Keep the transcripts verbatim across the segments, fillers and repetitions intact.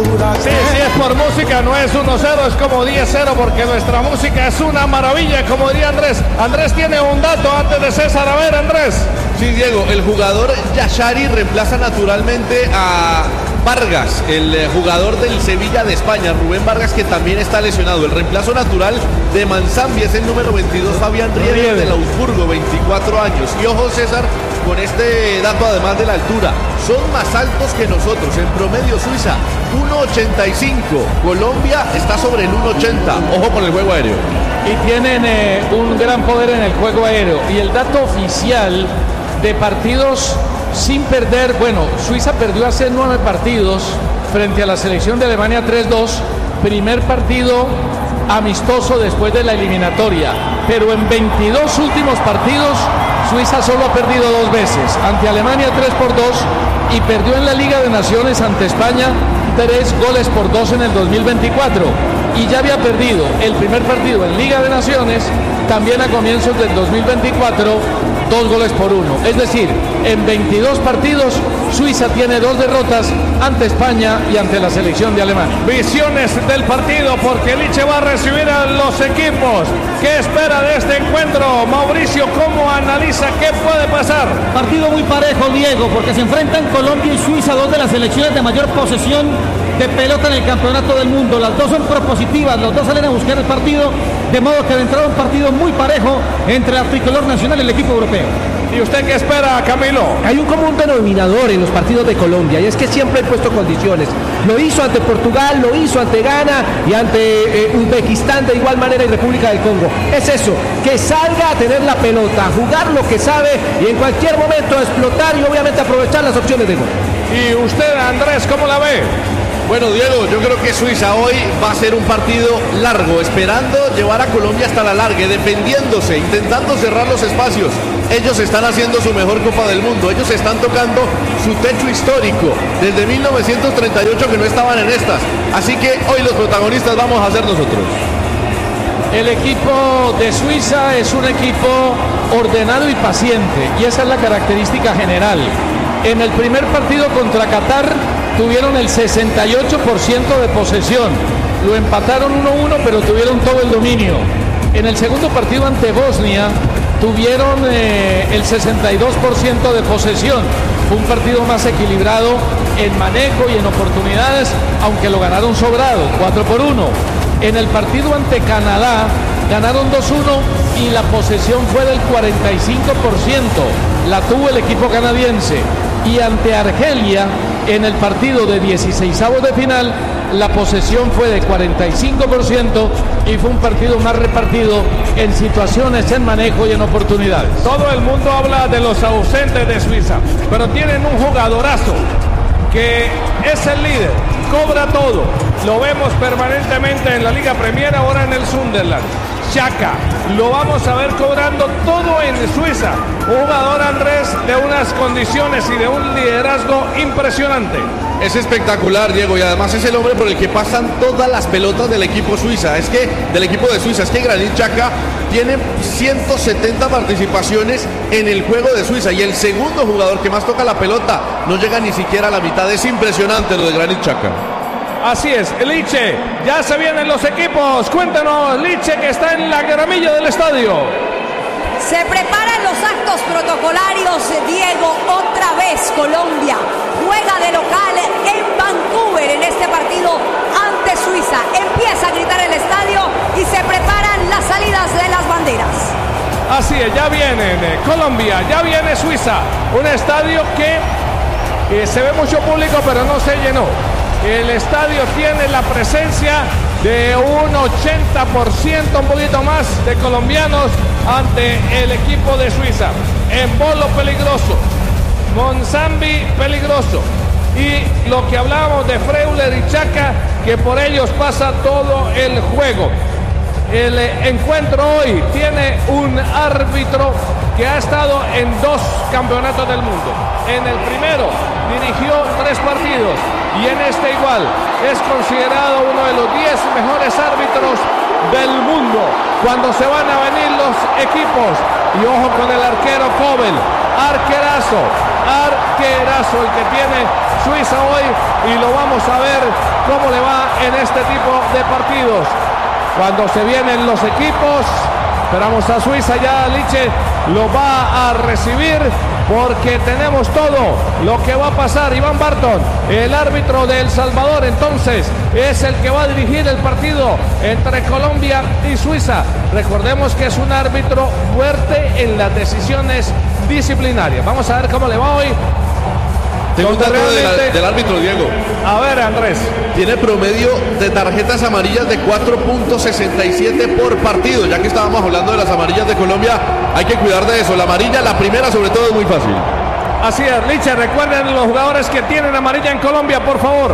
cintura. Sí, si es por música no es uno cero, es como diez cero porque nuestra música es una maravilla, como diría Andrés. Andrés tiene un dato antes de César. A ver, Andrés. Sí, Diego, el jugador Yashari reemplaza naturalmente a Vargas, el eh, jugador del Sevilla de España, Rubén Vargas, que también está lesionado. El reemplazo natural de Manzambi es el número veintidós, Fabián Rieber del Augsburgo, veinticuatro años. Y ojo, César, con este dato además de la altura, son más altos que nosotros. En promedio Suiza, uno ochenta y cinco. Colombia está sobre el uno ochenta. Ojo con el juego aéreo. Y tienen eh, un gran poder en el juego aéreo. Y el dato oficial de partidos sin perder, bueno, Suiza perdió hace nueve partidos frente a la selección de Alemania tres dos, primer partido amistoso después de la eliminatoria, pero en veintidós últimos partidos Suiza solo ha perdido dos veces, ante Alemania tres por dos y perdió en la Liga de Naciones ante España tres goles por dos en el dos mil veinticuatro, y ya había perdido el primer partido en Liga de Naciones también a comienzos del dos mil veinticuatro, dos goles por uno. Es decir, en veintidós partidos Suiza tiene dos derrotas ante España y ante la selección de Alemania. Visiones del partido, porque Liche va a recibir a los equipos. ¿Qué espera de este encuentro? Mauricio, ¿cómo analiza qué puede pasar? Partido muy parejo, Diego, porque se enfrentan Colombia y Suiza, dos de las selecciones de mayor posesión de pelota en el campeonato del mundo. Las dos son propositivas, los dos salen a buscar el partido, de modo que de entrada un partido muy parejo entre la tricolor nacional y el equipo europeo. ¿Y usted qué espera, Camilo? Hay un común denominador en los partidos de Colombia, y es que siempre ha puesto condiciones. Lo hizo ante Portugal, lo hizo ante Ghana y ante eh, Uzbekistán de igual manera y República del Congo. Es eso, que salga a tener la pelota, a jugar lo que sabe y en cualquier momento explotar y obviamente aprovechar las opciones de gol. ¿Y usted, Andrés, cómo la ve? Bueno, Diego, yo creo que Suiza hoy va a ser un partido largo, esperando llevar a Colombia hasta la larga, defendiéndose, intentando cerrar los espacios. Ellos están haciendo su mejor Copa del Mundo, ellos están tocando su techo histórico desde mil novecientos treinta y ocho, que no estaban en estas. Así que hoy los protagonistas vamos a ser nosotros. El equipo de Suiza es un equipo ordenado y paciente, y esa es la característica general. En el primer partido contra Qatar tuvieron el sesenta y ocho por ciento de posesión, lo empataron uno uno, pero tuvieron todo el dominio. En el segundo partido ante Bosnia tuvieron eh, el sesenta y dos por ciento de posesión. Fue un partido más equilibrado en manejo y en oportunidades, aunque lo ganaron sobrado, cuatro por uno. En el partido ante Canadá ganaron dos uno y la posesión fue del cuarenta y cinco por ciento, la tuvo el equipo canadiense. Y ante Argelia, en el partido de dieciseisavos de final, la posesión fue de cuarenta y cinco por ciento y fue un partido más repartido en situaciones, en manejo y en oportunidades. Todo el mundo habla de los ausentes de Suiza, pero tienen un jugadorazo que es el líder, cobra todo. Lo vemos permanentemente en la Liga Premier, ahora en el Sunderland. Xhaka, lo vamos a ver cobrando todo en Suiza. Un jugador, Andrés, de unas condiciones y de un liderazgo impresionante. Es espectacular, Diego, y además es el hombre por el que pasan todas las pelotas del equipo Suiza. Es que, del equipo de Suiza, es que Granit Xhaka tiene ciento setenta participaciones en el juego de Suiza, y el segundo jugador que más toca la pelota no llega ni siquiera a la mitad. Es impresionante lo de Granit Xhaka. Así es, Liche, ya se vienen los equipos. Cuéntanos, Liche, que está en la gramilla del estadio. Se preparan los actos protocolarios, Diego. Otra vez Colombia juega de local en Vancouver en este partido ante Suiza. Empieza a gritar el estadio y se preparan las salidas de las banderas. Así es, ya vienen eh, Colombia, ya viene Suiza. Un estadio que eh, se ve mucho público, pero no se llenó. El estadio tiene la presencia de un ochenta por ciento, un poquito más, de colombianos ante el equipo de Suiza. Embolo peligroso, Manzambi peligroso, y lo que hablábamos de Freuler y Xhaka, que por ellos pasa todo el juego. El encuentro hoy tiene un árbitro que ha estado en dos campeonatos del mundo. En el primero dirigió tres partidos y en este igual. Es considerado uno de los diez mejores árbitros del mundo. Cuando se van a venir los equipos. Y ojo con el arquero Kobel. Arquerazo, arquerazo el que tiene Suiza hoy. Y lo vamos a ver cómo le va en este tipo de partidos. Cuando se vienen los equipos, esperamos a Suiza ya, Liche lo va a recibir porque tenemos todo lo que va a pasar. Iván Barton, el árbitro de El Salvador, entonces es el que va a dirigir el partido entre Colombia y Suiza. Recordemos que es un árbitro fuerte en las decisiones disciplinarias. Vamos a ver cómo le va hoy. Tengo un dato realmente... del, del árbitro, Diego. A ver, Andrés. Tiene promedio de tarjetas amarillas de cuatro punto sesenta y siete por partido. Ya que estábamos hablando de las amarillas de Colombia, hay que cuidar de eso. La amarilla, la primera sobre todo, es muy fácil. Así es, Richard. Recuerden los jugadores que tienen amarilla en Colombia, por favor.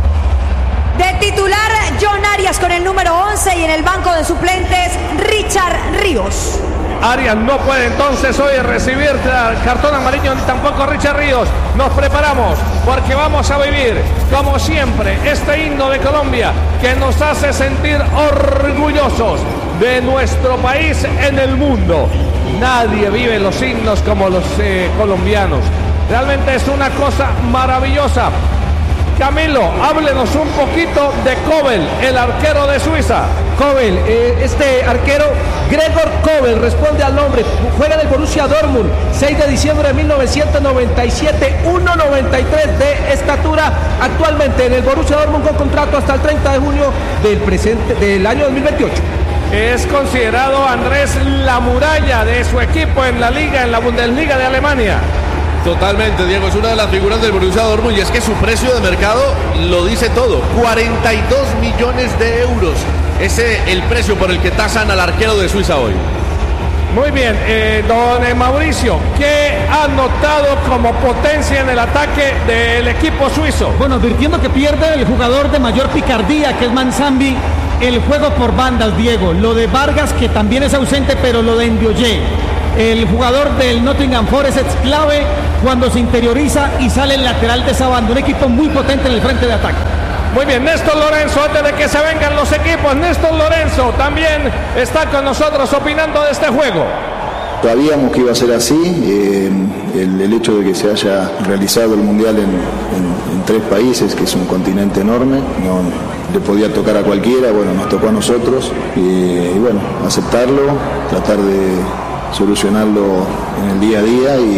De titular, John Arias con el número once y en el banco de suplentes, Richard Ríos. Arias no puede entonces hoy recibir cartón amarillo ni tampoco Richard Ríos. Nos preparamos porque vamos a vivir como siempre este himno de Colombia que nos hace sentir orgullosos de nuestro país en el mundo. Nadie vive los himnos como los eh, colombianos. Realmente es una cosa maravillosa. Camilo, háblenos un poquito de Kobel, el arquero de Suiza. Kobel, eh, este arquero, Gregor Kobel, responde al nombre, juega en el Borussia Dortmund, seis de diciembre de mil novecientos noventa y siete, uno noventa y tres de estatura, actualmente en el Borussia Dortmund con contrato hasta el treinta de junio del presente, del año dos mil veintiocho. Es considerado, Andrés, la muralla de su equipo en la liga, en la Bundesliga de Alemania. Totalmente, Diego, es una de las figuras del Borussia Dortmund y es que su precio de mercado lo dice todo, cuarenta y dos millones de euros. Ese es el precio por el que tasan al arquero de Suiza hoy. Muy bien, eh, don Mauricio, ¿qué ha notado como potencia en el ataque del equipo suizo? Bueno, advirtiendo que pierde el jugador de mayor picardía, que es Manzambi, el juego por bandas, Diego. Lo de Vargas, que también es ausente, pero lo de Ndioye. El jugador del Nottingham Forest es clave cuando se interioriza y sale el lateral de esa banda. Un equipo muy potente en el frente de ataque. Muy bien, Néstor Lorenzo, antes de que se vengan los equipos, Néstor Lorenzo también está con nosotros opinando de este juego. Sabíamos que iba a ser así, eh, el, el hecho de que se haya realizado el Mundial en, en, en tres países, que es un continente enorme, no le podía tocar a cualquiera, bueno, nos tocó a nosotros, y, y bueno, aceptarlo, tratar de solucionarlo en el día a día y,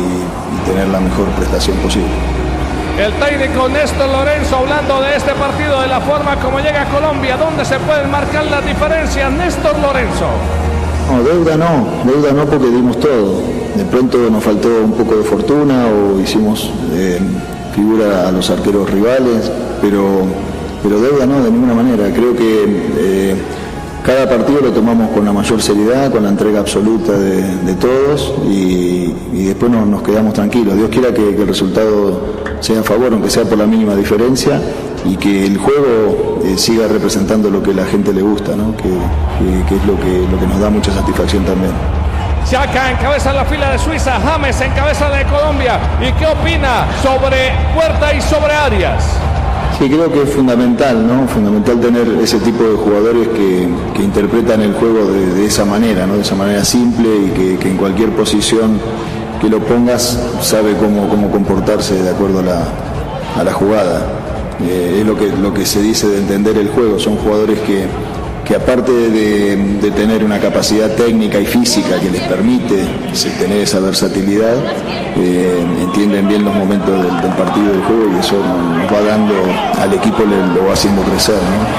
y tener la mejor prestación posible. El técnico Néstor Lorenzo hablando de este partido, de la forma como llega a Colombia, ¿dónde se pueden marcar las diferencias, Néstor Lorenzo? No, deuda no, deuda no porque dimos todo. De pronto nos faltó un poco de fortuna o hicimos eh, figura a los arqueros rivales, pero, pero deuda no, de ninguna manera. Creo que eh, cada partido lo tomamos con la mayor seriedad, con la entrega absoluta de, de todos y, y después nos, nos quedamos tranquilos. Dios quiera que, que el resultado sea a favor, aunque sea por la mínima diferencia, y que el juego eh, siga representando lo que a la gente le gusta, ¿no? que, que, que es lo que, lo que nos da mucha satisfacción también. Xhaka encabeza la fila de Suiza, James en cabeza de Colombia. ¿Y qué opina sobre Puerta y sobre Arias? Sí, creo que es fundamental, ¿no? Fundamental tener ese tipo de jugadores que, que interpretan el juego de, de esa manera, ¿no? De esa manera simple y que, que en cualquier posición que lo pongas sabe cómo, cómo comportarse de acuerdo a la, a la jugada. Eh, es lo que, lo que se dice de entender el juego. Son jugadores que, que aparte de, de tener una capacidad técnica y física que les permite tener esa versatilidad, eh, entienden bien los momentos del, del partido del juego y eso nos va dando al equipo, le, lo va haciendo crecer,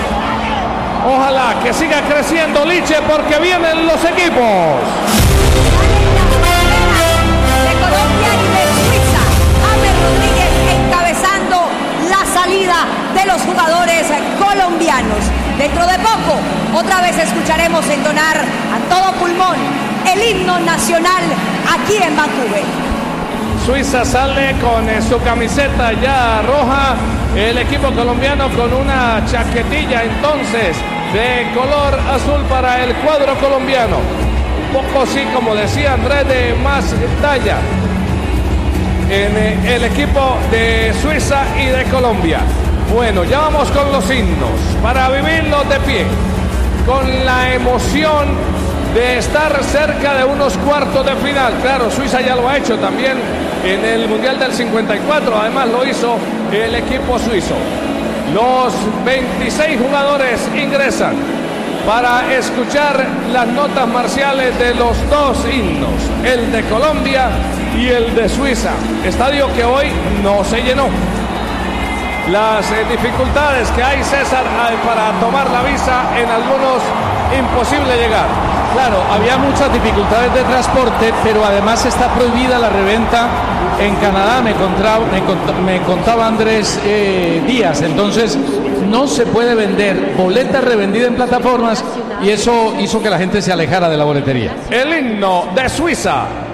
¿no? Ojalá que siga creciendo Liche porque vienen los equipos. De Colombia y de Suiza, James Rodríguez encabezando la salida de los jugadores colombianos. Dentro de poco, otra vez escucharemos entonar a todo pulmón el himno nacional aquí en Vancouver. Suiza sale con eh, su camiseta ya roja, el equipo colombiano con una chaquetilla entonces de color azul para el cuadro colombiano. Un poco así, como decía Andrés, de más talla en eh, el equipo de Suiza y de Colombia. Bueno, ya vamos con los himnos para vivirlos de pie. con la emoción de estar cerca de unos cuartos de final. Claro, Suiza ya lo ha hecho también en el Mundial del cincuenta y cuatro, además lo hizo el equipo suizo. Los veintiséis jugadores ingresan para escuchar las notas marciales de los dos himnos, el de Colombia y el de Suiza. Estadio que hoy no se llenó. Las eh, dificultades que hay, César, para tomar la visa, en algunos imposible llegar. Claro, había muchas dificultades de transporte, pero además está prohibida la reventa en Canadá, me contaba, me contaba, me contaba Andrés eh, Díaz. Entonces no se puede vender boleta revendida en plataformas y eso hizo que la gente se alejara de la boletería. El himno de Suiza.